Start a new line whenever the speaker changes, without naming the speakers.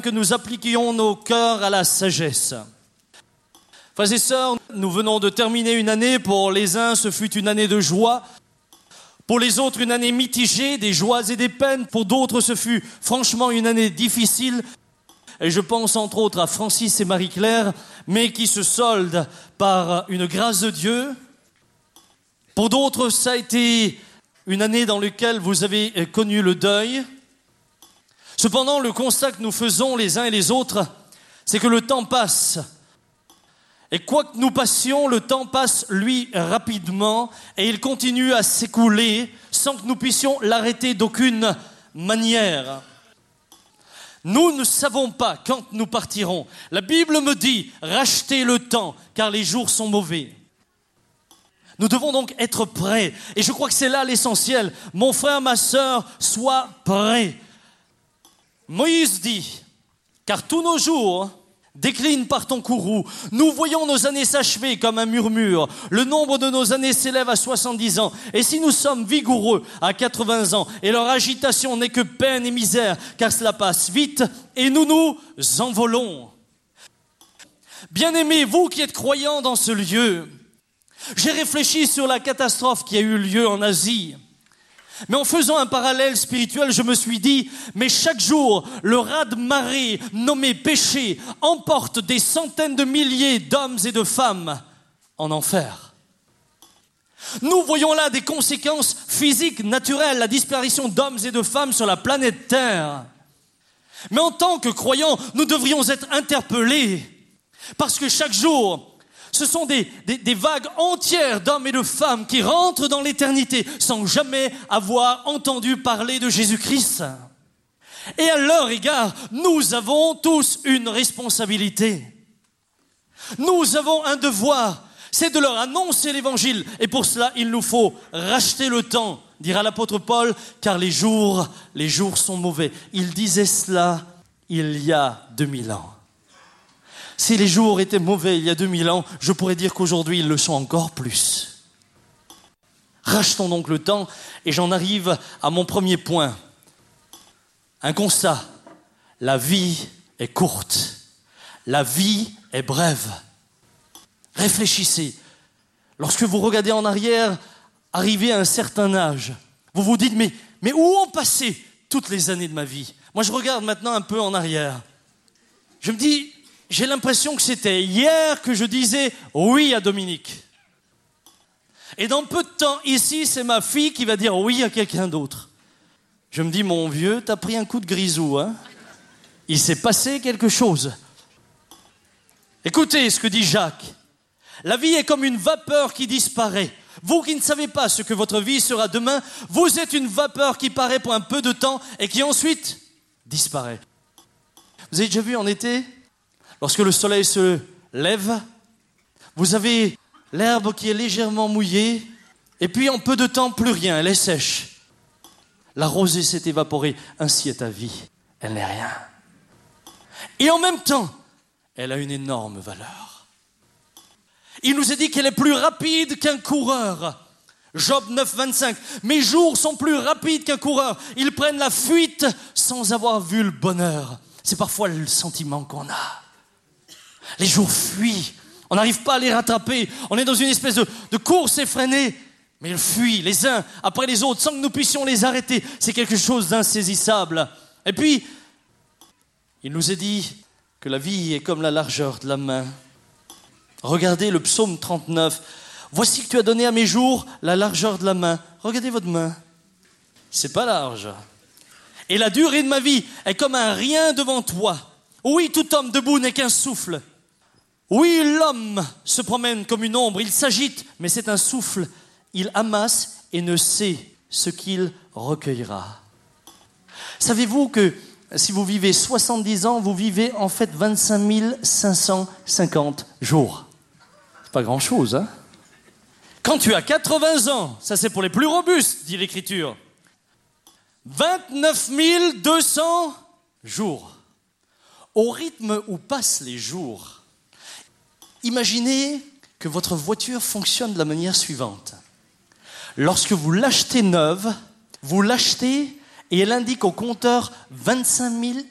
que nous appliquions nos cœurs à la sagesse. Frères et sœurs, nous venons de terminer une année. Pour les uns, ce fut une année de joie. Pour les autres, une année mitigée, des joies et des peines. Pour d'autres, ce fut franchement une année difficile. Et je pense entre autres à Francis et Marie-Claire, mais qui se solde par une grâce de Dieu. Pour d'autres, ça a été une année dans laquelle vous avez connu le deuil. Cependant, le constat que nous faisons les uns et les autres, c'est que le temps passe. Et quoi que nous passions, le temps passe, lui, rapidement, et il continue à s'écouler sans que nous puissions l'arrêter d'aucune manière. Nous ne savons pas quand nous partirons. La Bible me dit, rachetez le temps, car les jours sont mauvais. Nous devons donc être prêts. Et je crois que c'est là l'essentiel. Mon frère, ma sœur, sois prêt. Moïse dit, car tous nos jours déclinent par ton courroux. Nous voyons nos années s'achever comme un murmure. Le nombre de nos années s'élève à 70 ans. Et si nous sommes vigoureux à 80 ans, et leur agitation n'est que peine et misère, car cela passe vite, et nous nous envolons. Bien-aimés, vous qui êtes croyants dans ce lieu, j'ai réfléchi sur la catastrophe qui a eu lieu en Asie. Mais en faisant un parallèle spirituel, je me suis dit, mais chaque jour, le raz-de-marée nommé péché emporte des centaines de milliers d'hommes et de femmes en enfer. Nous voyons là des conséquences physiques, naturelles, la disparition d'hommes et de femmes sur la planète Terre. Mais en tant que croyants, nous devrions être interpellés, parce que chaque jour, ce sont des vagues entières d'hommes et de femmes qui rentrent dans l'éternité sans jamais avoir entendu parler de Jésus-Christ. Et à leur égard, nous avons tous une responsabilité. Nous avons un devoir, c'est de leur annoncer l'évangile. Et pour cela, il nous faut racheter le temps, dira l'apôtre Paul, car les jours sont mauvais. Il disait cela il y a 2000 ans. Si les jours étaient mauvais il y a 2000 ans, je pourrais dire qu'aujourd'hui, ils le sont encore plus. Rachetons donc le temps, et j'en arrive à mon premier point. Un constat, la vie est courte, la vie est brève. Réfléchissez, lorsque vous regardez en arrière, arrivé à un certain âge, vous vous dites, mais où ont passé toutes les années de ma vie ? Moi, je regarde maintenant un peu en arrière. Je me dis, j'ai l'impression que c'était hier que je disais oui à Dominique. Et dans peu de temps, ici, c'est ma fille qui va dire oui à quelqu'un d'autre. Je me dis, mon vieux, t'as pris un coup de grisou, hein ? Il s'est passé quelque chose. Écoutez ce que dit Jacques. La vie est comme une vapeur qui disparaît. Vous qui ne savez pas ce que votre vie sera demain, vous êtes une vapeur qui paraît pour un peu de temps et qui ensuite disparaît. Vous avez déjà vu en été ? Lorsque le soleil se lève, vous avez l'herbe qui est légèrement mouillée, et puis en peu de temps, plus rien, elle est sèche. La rosée s'est évaporée, ainsi est ta vie, elle n'est rien. Et en même temps, elle a une énorme valeur. Il nous est dit qu'elle est plus rapide qu'un coureur. Job 9, 25. Mes jours sont plus rapides qu'un coureur. Ils prennent la fuite sans avoir vu le bonheur. C'est parfois le sentiment qu'on a. Les jours fuient, on n'arrive pas à les rattraper, on est dans une espèce de course effrénée, mais ils fuient les uns après les autres sans que nous puissions les arrêter. C'est quelque chose d'insaisissable. Et puis, il nous est dit que la vie est comme la largeur de la main. Regardez le psaume 39. Voici que tu as donné à mes jours la largeur de la main. Regardez votre main, c'est pas large. Et la durée de ma vie est comme un rien devant toi. Oui, tout homme debout n'est qu'un souffle. Oui, l'homme se promène comme une ombre, il s'agite, mais c'est un souffle. Il amasse et ne sait ce qu'il recueillera. Savez-vous que si vous vivez 70 ans, vous vivez en fait 25 550 jours. C'est pas grand-chose, hein ? Quand tu as 80 ans, ça c'est pour les plus robustes, dit l'Écriture, 29 200 jours. Au rythme où passent les jours, imaginez que votre voiture fonctionne de la manière suivante. Lorsque vous l'achetez neuve, vous l'achetez et elle indique au compteur 25